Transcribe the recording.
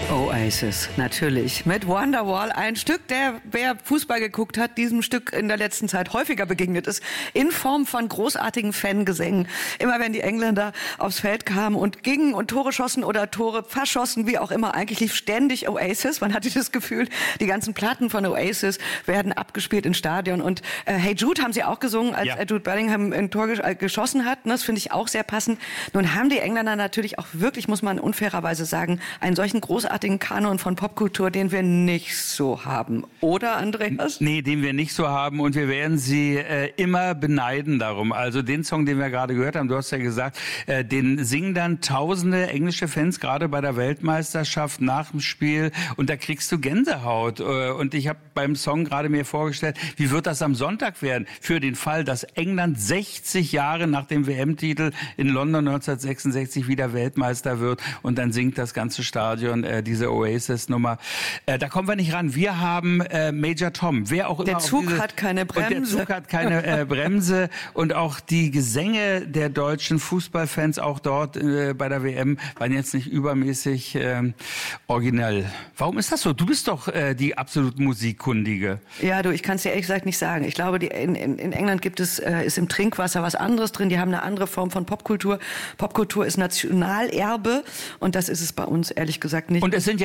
Oasis, natürlich. Mit Wonderwall, ein Stück, wer Fußball geguckt hat, diesem Stück in der letzten Zeit häufiger begegnet ist, in Form von großartigen Fangesängen. Immer wenn die Engländer aufs Feld kamen und gingen und Tore schossen oder Tore verschossen, wie auch immer, eigentlich lief ständig Oasis. Man hatte das Gefühl, die ganzen Platten von Oasis werden abgespielt im Stadion. Und Hey Jude haben sie auch gesungen, als Jude Bellingham ein Tor geschossen hat. Das finde ich auch sehr passend. Nun haben die Engländer natürlich auch wirklich, muss man unfairerweise sagen, einen solchen großartigen Kanon von Popkultur, den wir nicht so haben. Oder, Andreas? Nee, den wir nicht so haben, und wir werden sie immer beneiden darum. Also den Song, den wir gerade gehört haben, du hast ja gesagt, den singen dann tausende englische Fans, gerade bei der Weltmeisterschaft nach dem Spiel, und da kriegst du Gänsehaut. Und ich habe beim Song gerade mir vorgestellt, wie wird das am Sonntag werden? Für den Fall, dass England 60 Jahre nach dem WM-Titel in London 1966 wieder Weltmeister wird, und dann singt das ganze Stadion diese Oasis-Nummer. Da kommen wir nicht ran. Wir haben Major Tom. Wer auch immer. Der Zug hat keine Bremse. Und der Zug hat keine Bremse. Und auch die Gesänge der deutschen Fußballfans auch dort bei der WM waren jetzt nicht übermäßig originell. Warum ist das so? Du bist doch die absolut Musikkundige. Ja, ich kann es dir ehrlich gesagt nicht sagen. Ich glaube, in England ist im Trinkwasser was anderes drin. Die haben eine andere Form von Popkultur. Popkultur ist Nationalerbe, und das ist es bei uns ehrlich gesagt nicht. Und es sind